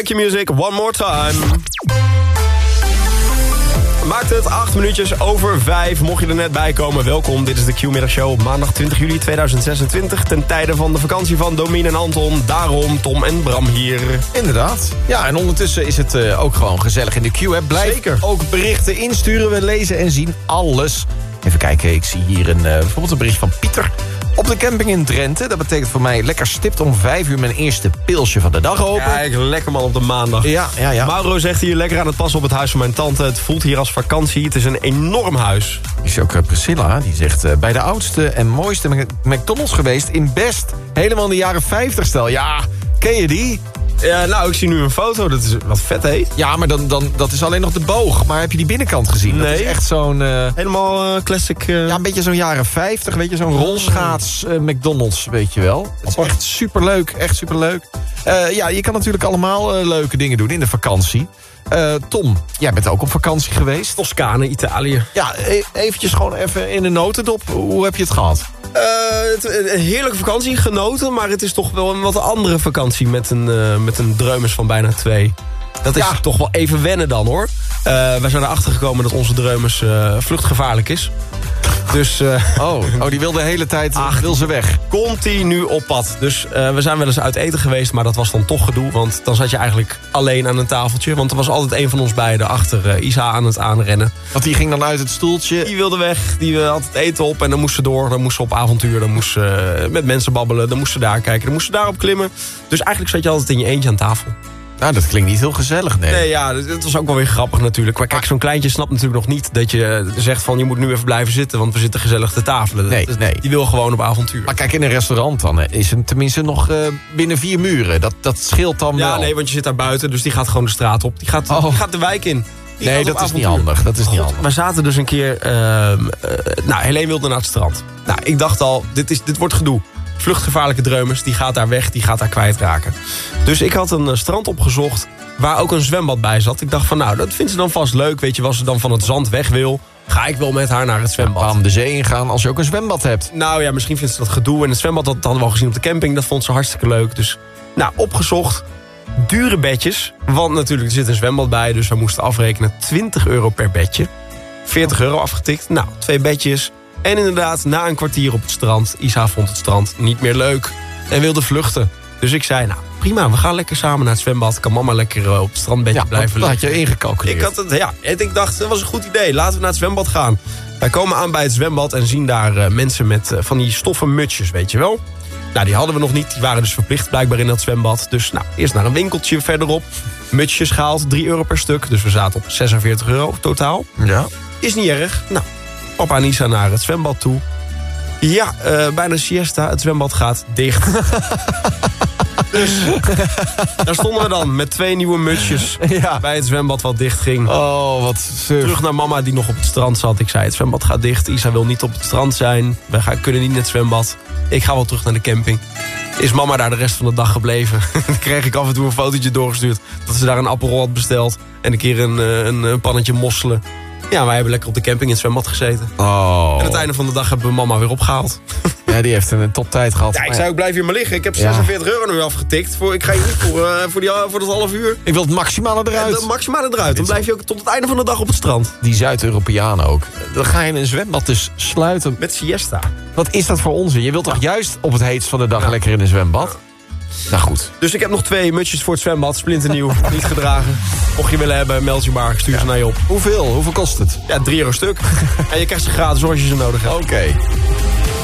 Music, one more time. Maakt het 8 minuutjes over 5. Mocht je er net bij komen, welkom. Dit is de Q-middagshow op maandag 20 juli 2026. Ten tijde van de vakantie van Domien en Anton. Daarom Tom en Bram hier. Inderdaad. Ja, en ondertussen is het ook gewoon gezellig in de Q-app. Blijf Zeker. Ook berichten insturen. We lezen en zien alles. Even kijken, ik zie hier bijvoorbeeld een bericht van Pieter. Op de camping in Drenthe. Dat betekent voor mij lekker stipt om 5 uur mijn eerste pilsje van de dag open. Kijk, lekker man op de maandag. Ja. Mauro zegt hier lekker aan het passen op het huis van mijn tante. Het voelt hier als vakantie. Het is een enorm huis. Is ook Priscilla, die zegt bij de oudste en mooiste McDonald's geweest in Best. Helemaal in de jaren 50 stijl. Ja, ken je die? Ja, nou, ik zie nu een foto. Dat is wat vet heet. Ja, maar dan dat is alleen nog de boog. Maar heb je die binnenkant gezien? Nee. Dat is echt zo'n... Helemaal classic. Ja, een beetje zo'n jaren 50. Weet je, zo'n rolschaats McDonald's, weet je wel. Het is echt superleuk. Echt superleuk. Ja, je kan natuurlijk allemaal leuke dingen doen in de vakantie. Tom, jij bent ook op vakantie geweest. Toscane, Italië. Ja, eventjes gewoon even in de notendop. Hoe heb je het gehad? Een heerlijke vakantie, genoten. Maar het is toch wel een wat andere vakantie met een dreumes van bijna 2. Dat is toch wel even wennen dan, hoor. Wij zijn erachter gekomen dat onze dreumes vluchtgevaarlijk is. Dus... die wil de hele tijd wil ze weg. Continu op pad. Dus we zijn wel eens uit eten geweest, maar dat was dan toch gedoe. Want dan zat je eigenlijk alleen aan een tafeltje. Want er was altijd een van ons beiden achter Isa aan het aanrennen. Want die ging dan uit het stoeltje. Die wilde weg, die had het eten op en dan moest ze door. Dan moest ze op avontuur, dan moest ze met mensen babbelen. Dan moest ze daar kijken, dan moest ze daarop klimmen. Dus eigenlijk zat je altijd in je eentje aan tafel. Nou, dat klinkt niet heel gezellig, nee. Nee, ja, het was ook wel weer grappig natuurlijk. Maar kijk, zo'n kleintje snapt natuurlijk nog niet dat je zegt van... je moet nu even blijven zitten, want we zitten gezellig te tafelen. Nee. Die wil gewoon op avontuur. Maar kijk, in een restaurant dan is het tenminste nog binnen 4 muren. Dat scheelt dan wel. Ja, nee, want je zit daar buiten, dus die gaat gewoon de straat op. Die gaat de wijk in. Nee, dat is niet handig. Dat is niet handig. We zaten dus een keer... Helene wilde naar het strand. Nou, ik dacht al, dit wordt gedoe. Vluchtgevaarlijke dreumes, die gaat daar weg, die gaat daar kwijtraken. Dus ik had een strand opgezocht waar ook een zwembad bij zat. Ik dacht van, nou, dat vindt ze dan vast leuk. Weet je, als ze dan van het zand weg wil, ga ik wel met haar naar het zwembad. Waarom de zee ingaan als je ook een zwembad hebt? Nou ja, misschien vindt ze dat gedoe. En het zwembad, dat hadden we al gezien op de camping. Dat vond ze hartstikke leuk. Dus, nou, opgezocht. Dure bedjes. Want natuurlijk, er zit een zwembad bij. Dus we moesten afrekenen €20 per bedje. €40 afgetikt. Nou, 2 bedjes. En inderdaad, na een kwartier op het strand... Isa vond het strand niet meer leuk en wilde vluchten. Dus ik zei, nou prima, we gaan lekker samen naar het zwembad. Kan mama lekker op het strandbedje blijven liggen. Dat had je ingecalculeerd. Ik dacht, dat was een goed idee. Laten we naar het zwembad gaan. Wij komen aan bij het zwembad en zien daar mensen met van die stoffen mutsjes, weet je wel. Nou, die hadden we nog niet. Die waren dus verplicht blijkbaar in dat zwembad. Dus nou, eerst naar een winkeltje verderop. Mutsjes gehaald, €3 per stuk. Dus we zaten op €46 totaal. Ja. Is niet erg. Nou, papa en Isa naar het zwembad toe. Ja, bijna siesta. Het zwembad gaat dicht. Dus daar stonden we dan met 2 nieuwe mutsjes bij het zwembad wat dicht ging. Oh, wat suf. Terug naar mama die nog op het strand zat. Ik zei, het zwembad gaat dicht. Isa wil niet op het strand zijn. We kunnen niet in het zwembad. Ik ga wel terug naar de camping. Is mama daar de rest van de dag gebleven. Dan kreeg ik af en toe een fotootje doorgestuurd. Dat ze daar een Aperol had besteld. En een keer een pannetje mosselen. Ja, wij hebben lekker op de camping in het zwembad gezeten. Oh. En aan het einde van de dag hebben we mama weer opgehaald. Ja, die heeft een toptijd gehad. Ja, ik zei, ik blijf hier maar liggen. Ik heb €46 nu afgetikt. Ik ga hier niet voor dat half uur. Ik wil het maximale eruit. Het maximale eruit. Dan blijf je ook tot het einde van de dag op het strand. Die Zuid-Europeanen ook. Dan ga je in een zwembad dus sluiten. Met siesta. Wat is dat voor onzin? Je wilt toch juist op het heetst van de dag lekker in een zwembad? Nou goed. Dus ik heb nog 2 mutsjes voor het zwembad. Splinternieuw. Niet gedragen. Mocht je willen hebben, meld je maar. Stuur ze naar je op. Hoeveel kost het? Ja, €3 stuk. En je krijgt ze gratis als je ze nodig hebt. Oké.